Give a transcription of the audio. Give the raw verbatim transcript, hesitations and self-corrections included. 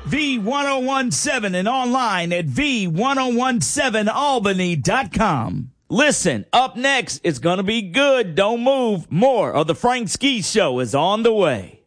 V ten seventeen and online at V ten seventeen albany dot com. Listen, up next, it's going to be good. Don't move. More of the Frank Ski Show is on the way.